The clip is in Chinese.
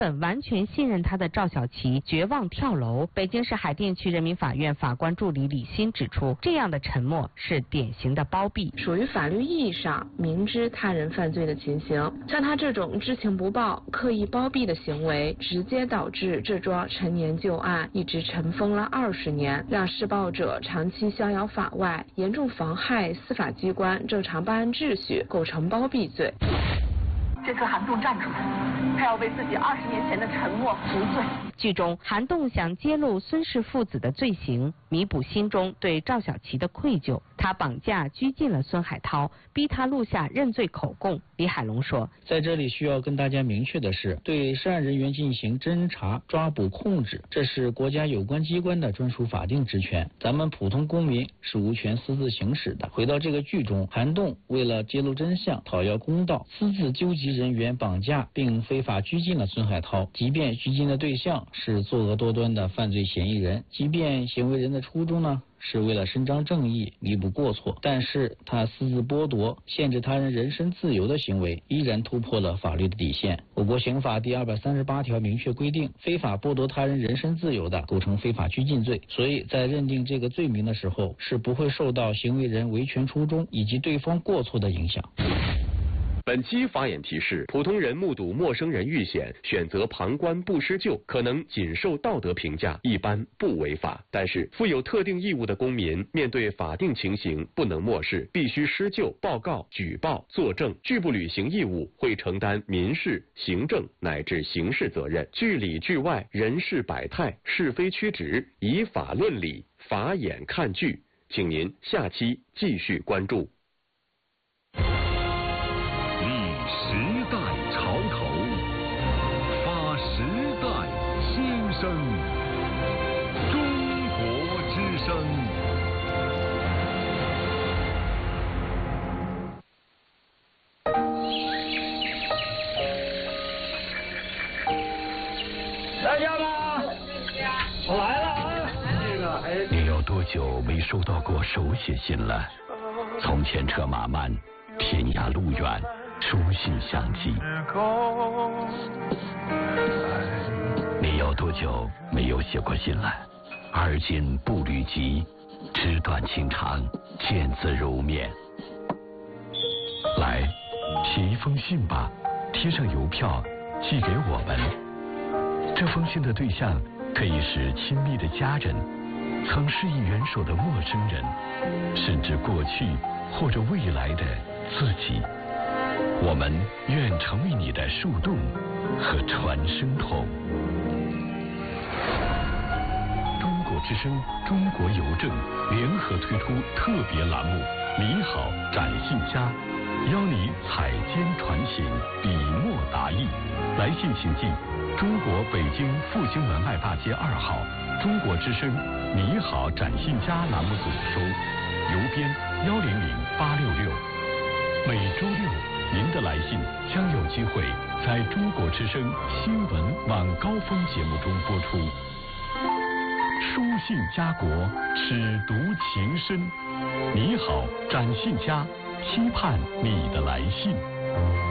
本完全信任他的赵小琪绝望跳楼。北京市海淀区人民法院法官助理李欣指出，这样的沉默是典型的包庇， 属于法律意义上明知他人犯罪的情形。像他这种知情不报、刻意包庇的行为，直接导致这桩陈年旧案一直尘封了20年，让施暴者长期逍遥法外，严重妨害司法机关正常办案秩序，构成包庇罪。 这次韩栋站出来，他要为自己20年前的沉默赎罪。 剧中，韩栋想揭露孙氏父子的罪行，弥补心中对赵小琪的愧疚。他绑架拘禁了孙海涛，逼他录下认罪口供。李海龙说， 在这里需要跟大家明确的是，对涉案人员进行侦查、抓捕、控制，这是国家有关机关的专属法定职权，咱们普通公民是无权私自行使的。回到这个剧中，韩栋为了揭露真相、讨要公道，私自纠集人员绑架并非法拘禁了孙海涛。即便拘禁的对象是作恶多端的犯罪嫌疑人，即便行为人的初衷呢是为了伸张正义、弥补过错，但是他私自剥夺、限制他人人身自由的行为，依然突破了法律的底线。我国刑法第238条明确规定，非法剥夺他人人身自由的，构成非法拘禁罪。所以在认定这个罪名的时候，是不会受到行为人维权初衷以及对方过错的影响。 本期法眼提示：普通人目睹陌生人遇险，选择旁观不施救，可能仅受道德评价，一般不违法。但是，负有特定义务的公民，面对法定情形不能漠视，必须施救、报告、举报、作证。拒不履行义务，会承担民事、行政乃至刑事责任。据里据外，人事百态，是非曲直，以法论理，法眼看剧。请您下期继续关注。 时代潮头，发时代心声，中国之声。 在家吗？我来了啊！这个还…… 你有多久没收到过手写信了？从前车马慢，天涯路远。书信相寄，你有多久没有写过信了？而今步履急，纸短情长，见字如面。来，写一封信吧，贴上邮票，寄给我们。这封信的对象可以是亲密的家人，曾施以援手的陌生人，甚至过去或者未来的自己。我们愿成为你的树洞和传声筒。中国之声、中国邮政联合推出特别栏目“你好，展信佳”，邀你采笺传信，笔墨达意。来信请寄中国北京复兴门外大街2号中国之声“你好，展信佳”栏目组收，邮编100866。每周六，您的来信将有机会在中国之声新闻晚高峰节目中播出。书信家国，尺牍情深。你好，展信佳，期盼你的来信。